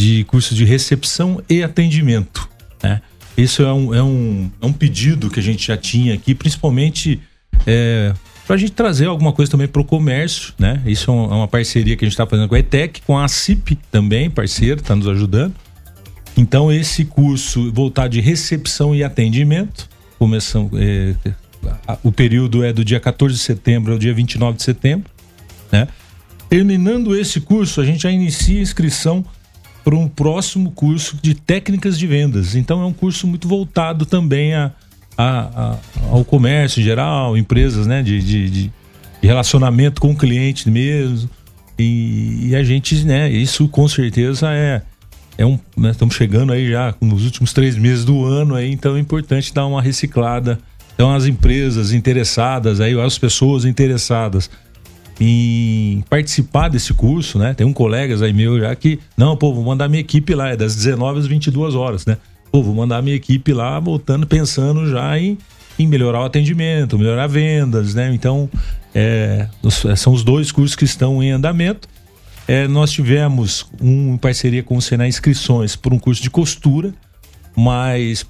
de curso de recepção e atendimento, né? Isso é um pedido que a gente já tinha aqui, principalmente para a gente trazer alguma coisa também para o comércio, né? Isso é uma parceria que a gente está fazendo com a ETEC, com a CIP também, parceiro, está nos ajudando. Então esse curso voltado de recepção e atendimento, o período é do dia 14 de setembro ao dia 29 de setembro, né? Terminando esse curso, a gente já inicia a inscrição para um próximo curso de técnicas de vendas. Então é um curso muito voltado também ao comércio em geral, empresas, né, de relacionamento com o cliente mesmo. E a gente, né, isso com certeza né, estamos chegando aí já nos últimos 3 meses do ano aí, então é importante dar uma reciclada. Então as empresas interessadas aí, as pessoas interessadas em participar desse curso, né? Tem colegas aí meu já que, não, pô, vou mandar minha equipe lá, é das 19 às 22 horas, né? Pô, vou mandar minha equipe lá, voltando, pensando já em melhorar o atendimento, melhorar vendas, né? Então, são os 2 cursos que estão em andamento. Nós tivemos em parceria com o Senai inscrições por um curso de costura, mas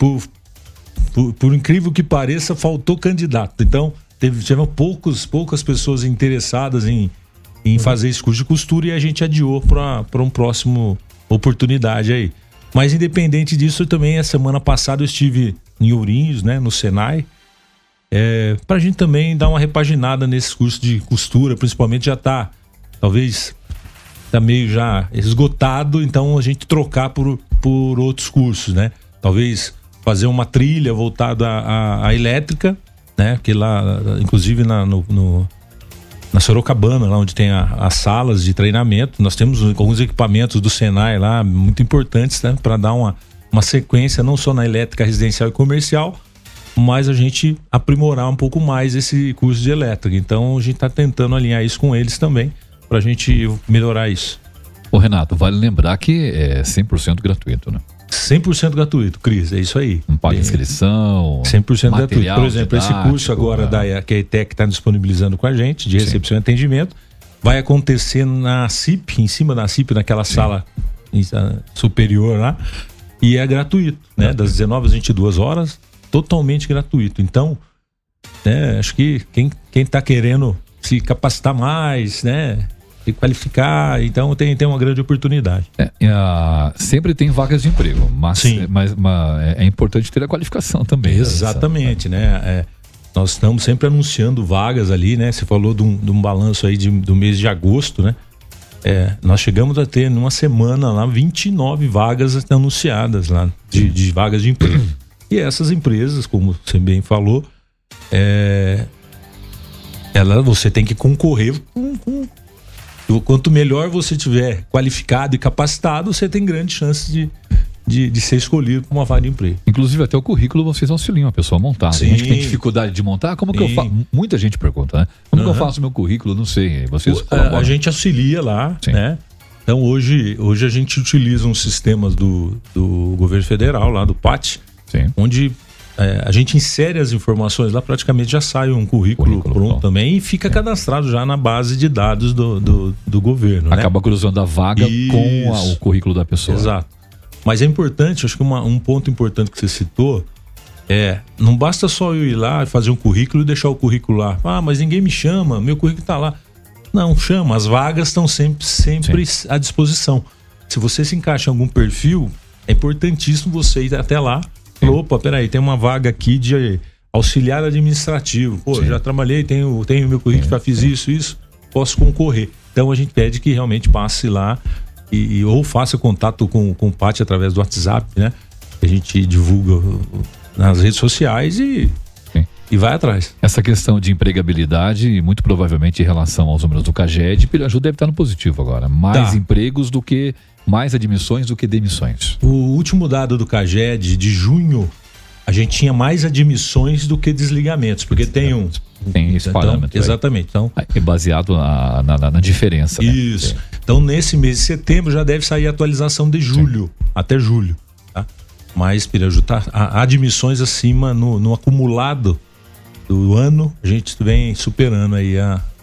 por incrível que pareça, faltou candidato. Então, tiveram poucas pessoas interessadas em fazer esse curso de costura e a gente adiou para um próximo oportunidade aí. Mas independente disso, também a semana passada eu estive em Ourinhos, né, no Senai, para a gente também dar uma repaginada nesse curso de costura, principalmente já talvez meio já esgotado, então a gente trocar por outros cursos, né? Talvez fazer uma trilha voltada à elétrica, né? Que lá, inclusive na Sorocabana, lá onde tem as salas de treinamento, nós temos alguns equipamentos do Senai lá muito importantes, né? Para dar uma sequência não só na elétrica residencial e comercial, mas a gente aprimorar um pouco mais esse curso de elétrica. Então a gente está tentando alinhar isso com eles também, para a gente melhorar isso. Ô Renato, vale lembrar que é 100% gratuito, né? 100% gratuito, Cris, é isso aí. Não paga inscrição, 100% gratuito. Por exemplo, esse curso agora que a ETEC está disponibilizando com a gente, de recepção e atendimento, vai acontecer na CIP, em cima da CIP, naquela sala superior lá, e é gratuito, né? Das 19 às 22 horas, totalmente gratuito. Então, né, acho que quem está querendo se capacitar mais, né, se qualificar, então tem uma grande oportunidade. Sempre tem vagas de emprego, mas é importante ter a qualificação também. Exatamente, né? Nós estamos sempre anunciando vagas ali, né? Você falou de um balanço aí do mês de agosto, né? Nós chegamos a ter numa semana lá 29 vagas anunciadas lá de vagas de emprego. E essas empresas, como você bem falou, você tem que concorrer quanto melhor você tiver qualificado e capacitado, você tem grande chance de ser escolhido para uma vaga de emprego. Inclusive até o currículo vocês auxiliam a pessoa a montar. Sim. A gente tem dificuldade de montar, como que eu faço? Muita gente pergunta, né? Como que eu faço meu currículo? Não sei. Vocês a gente auxilia lá, né? Então hoje a gente utiliza uns sistemas do governo federal, lá do PAT, onde a gente insere as informações lá, praticamente já sai um currículo pronto também e fica cadastrado já na base de dados do governo. Acaba, né, cruzando a vaga com o currículo da pessoa. Exato. Mas é importante, acho que um ponto importante que você citou não basta só eu ir lá e fazer um currículo e deixar o currículo lá. Mas ninguém me chama, meu currículo está lá. Não, chama, as vagas estão sempre à disposição. Se você se encaixa em algum perfil, é importantíssimo você ir até lá. Opa, peraí, tem uma vaga aqui de auxiliar administrativo. Pô, já trabalhei, tenho meu currículo, já fiz isso, posso concorrer. Então a gente pede que realmente passe lá ou faça contato com o PAT através do WhatsApp, né? A gente divulga nas redes sociais e vai atrás. Essa questão de empregabilidade, muito provavelmente em relação aos números do CAGED, Piraju deve estar no positivo agora. Mais empregos mais admissões do que demissões. O último dado do CAGED de junho, a gente tinha mais admissões do que desligamentos, porque tem esse parâmetro. Exatamente. Então, é baseado na diferença. Isso. Né? Então, nesse mês de setembro já deve sair a atualização de julho, até julho. Tá? Mas, Piraju, admissões acima no acumulado do ano, a gente vem superando aí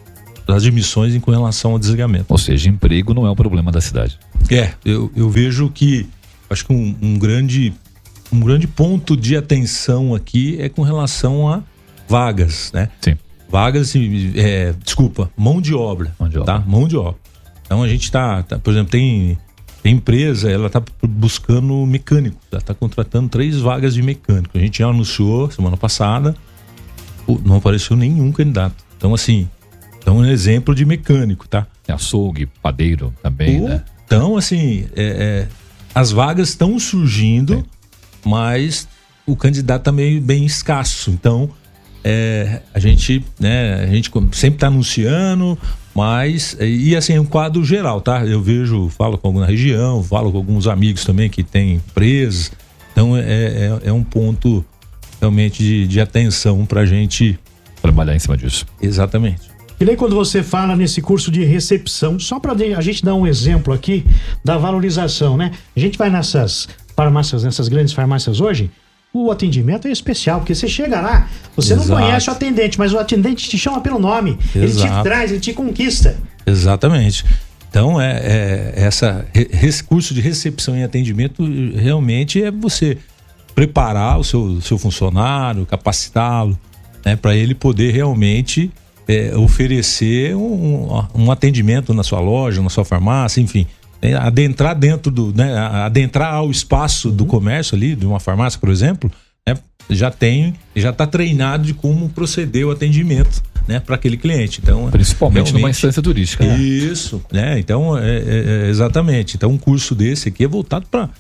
admissões com relação ao desligamento. Ou seja, emprego não é um problema da cidade. Eu vejo que, acho que um grande ponto de atenção aqui é com relação a vagas, né? Sim. Vagas, mão de obra. Tá? Mão de obra. Então a gente por exemplo, tem empresa, ela tá buscando mecânico, ela tá contratando 3 vagas de mecânico. A gente já anunciou semana passada, não apareceu nenhum candidato. Então, assim, um exemplo de mecânico, tá? Açougue, padeiro também, né? Então, assim, as vagas estão surgindo, mas o candidato tá meio bem escasso. Então, a gente sempre está anunciando, mas, e assim, um quadro geral, tá? Eu falo com alguma região, falo com alguns amigos também que têm empresas, então é um ponto realmente de atenção pra gente trabalhar em cima disso. Exatamente. E nem quando você fala nesse curso de recepção, só para a gente dar um exemplo aqui da valorização, né? A gente vai nessas farmácias, nessas grandes farmácias hoje, o atendimento é especial, porque você chega lá, você não conhece o atendente, mas o atendente te chama pelo nome. Exato. Ele te traz, ele te conquista. Exatamente. Então, esse curso de recepção e atendimento realmente é você preparar o seu funcionário, capacitá-lo, né, para ele poder realmente oferecer um atendimento na sua loja, na sua farmácia, enfim. Adentrar adentrar ao espaço do comércio ali, de uma farmácia, por exemplo, né, já está treinado de como proceder o atendimento, né, para aquele cliente. Então, principalmente numa instância turística. Isso, né? Então, exatamente. Então, um curso desse aqui é voltado para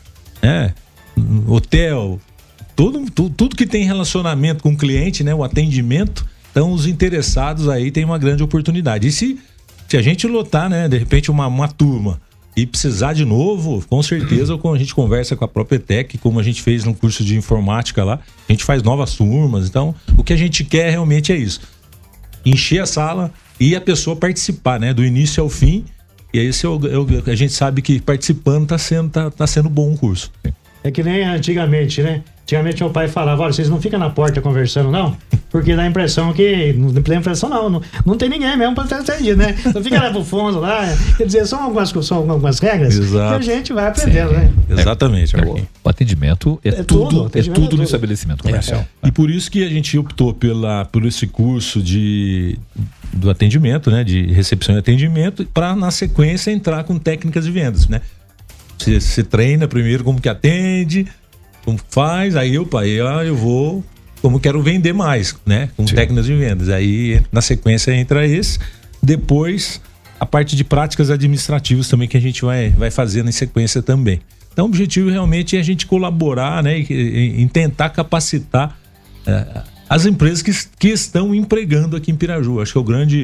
hotel, tudo que tem relacionamento com o cliente, né, o atendimento. Então, os interessados aí têm uma grande oportunidade. E se a gente lotar, né, de repente uma turma e precisar de novo, com certeza, a gente conversa com a própria ETEC, como a gente fez no curso de informática lá, a gente faz novas turmas. Então, o que a gente quer realmente é isso: encher a sala e a pessoa participar, né, do início ao fim. E aí a gente sabe que participando tá sendo bom o curso. É que nem antigamente, né? Antigamente meu pai falava: olha, vocês não ficam na porta conversando, não, porque dá a impressão que. Não dá a impressão, não tem ninguém mesmo pra ter atendido, né? Então fica lá pro fundo lá. Quer dizer, são algumas regras. Exato. Que a gente vai aprendendo, né? Exatamente. O atendimento é tudo no estabelecimento comercial. E por isso que a gente optou por esse curso do atendimento, né? De recepção e atendimento, para na sequência entrar com técnicas de vendas, né? Você treina primeiro como que atende, como faz, aí eu vou, como quero vender mais, né? Com técnicas de vendas. Aí na sequência entra esse, depois a parte de práticas administrativas também que a gente vai fazendo em sequência também. Então o objetivo realmente é a gente colaborar, né? Em tentar capacitar as empresas que estão empregando aqui em Piraju. Acho que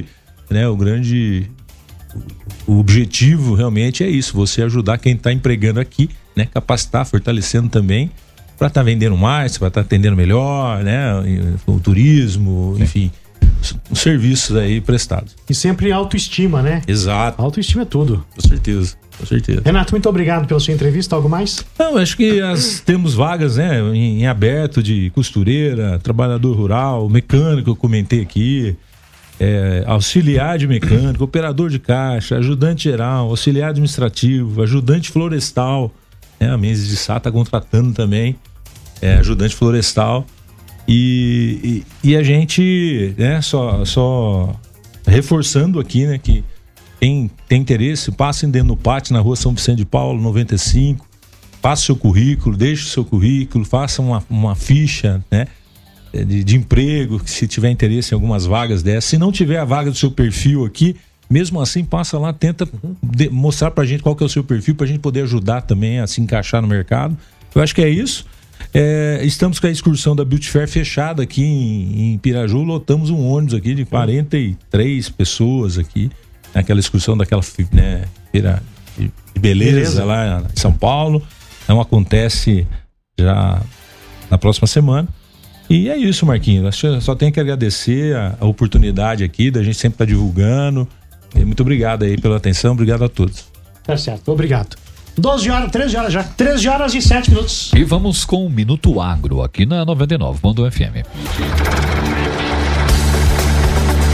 o objetivo realmente é isso: você ajudar quem está empregando aqui, né? Capacitar, fortalecendo também, para estar vendendo mais, para estar atendendo melhor, né? O turismo, enfim, os serviços aí prestados. E sempre autoestima, né? Exato. Autoestima é tudo. Com certeza. Renato, muito obrigado pela sua entrevista. Algo mais? Não, acho que temos vagas, né, em aberto de costureira, trabalhador rural, mecânico, eu comentei aqui. Auxiliar de mecânico, operador de caixa, ajudante geral, auxiliar administrativo, ajudante florestal, né? A Mendes de Sá está contratando também ajudante florestal, e a gente, né, só reforçando aqui, né, que quem tem interesse, passem dentro do pátio na rua São Vicente de Paulo 95, faça o seu currículo, deixe o seu currículo, faça uma ficha, né, de emprego, se tiver interesse em algumas vagas dessas. Se não tiver a vaga do seu perfil aqui, mesmo assim passa lá, tenta mostrar pra gente qual que é o seu perfil, pra gente poder ajudar também a se encaixar no mercado. Eu acho que é isso. Estamos com a excursão da Beauty Fair fechada aqui em Piraju, lotamos um ônibus aqui de 43 pessoas aqui, naquela excursão daquela, né, feira de beleza lá em São Paulo. Não acontece já na próxima semana. E é isso, Marquinhos. Só tenho que agradecer a oportunidade aqui, da gente sempre estar divulgando. Muito obrigado aí pela atenção, obrigado a todos. Tá certo, obrigado. 13 horas e 7 minutos. E vamos com o Minuto Agro, aqui na 99, Mundo FM.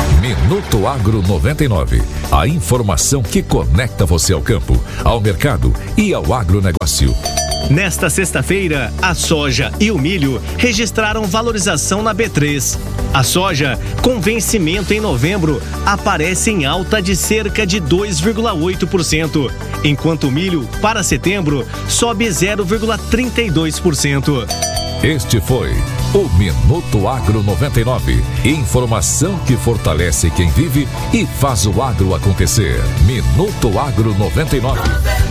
Minuto Agro 99. A informação que conecta você ao campo, ao mercado e ao agronegócio. Nesta sexta-feira, a soja e o milho registraram valorização na B3. A soja, com vencimento em novembro, aparece em alta de cerca de 2,8%, enquanto o milho, para setembro, sobe 0,32%. Este foi o Minuto Agro 99. Informação que fortalece quem vive e faz o agro acontecer. Minuto Agro 99.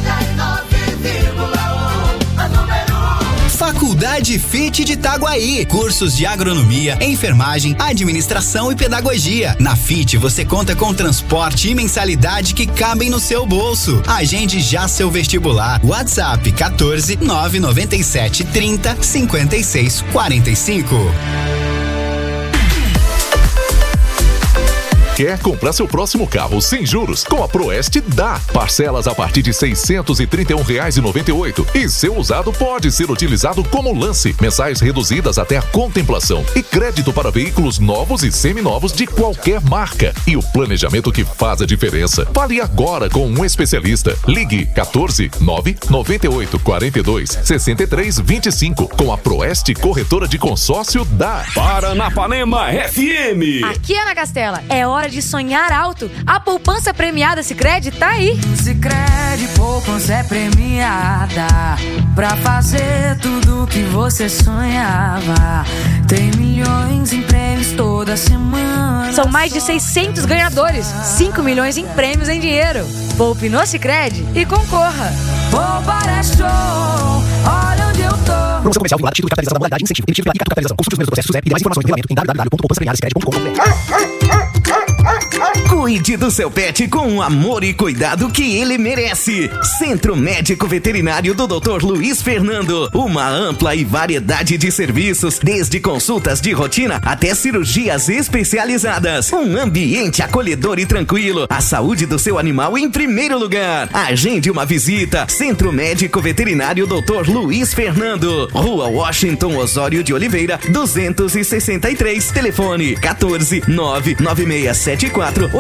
Faculdade FIT de Itaguaí. Cursos de agronomia, enfermagem, administração e pedagogia. Na FIT você conta com transporte e mensalidade que cabem no seu bolso. Agende já seu vestibular. WhatsApp 14 997 30 56 45. Quer comprar seu próximo carro sem juros? Com a Proeste dá. Parcelas a partir de R$ 631,98. E seu usado pode ser utilizado como lance. Mensais reduzidas até a contemplação. E crédito para veículos novos e seminovos de qualquer marca. E o planejamento que faz a diferença. Fale agora com um especialista. Ligue 14 998 42 63 25. Com a Proeste Corretora de Consórcio dá. Paranapanema FM. Aqui, Ana Castela, é hora de sonhar alto. A poupança premiada Sicredi tá aí. Sicredi poupança é premiada pra fazer tudo que você sonhava. Tem milhões em prêmios toda semana. São mais de 600 ganhadores, 5 milhões em prêmios em dinheiro. Poupe no Sicredi e concorra. Poupar é show, olha onde eu tô. Promoção comercial vinculada, título de capitalização da modalidade, incentivo, permitido pela capitalização. Consulte os meios do processo e mais informações no regulamento em www.poupançapremiadasicredi.com.br. Cuide do seu pet com o amor e cuidado que ele merece. Centro Médico Veterinário do Dr. Luiz Fernando. Uma ampla e variedade de serviços, desde consultas de rotina até cirurgias especializadas. Um ambiente acolhedor e tranquilo. A saúde do seu animal em primeiro lugar. Agende uma visita. Centro Médico Veterinário Dr. Luiz Fernando. Rua Washington Osório de Oliveira, 263. Telefone 14 99674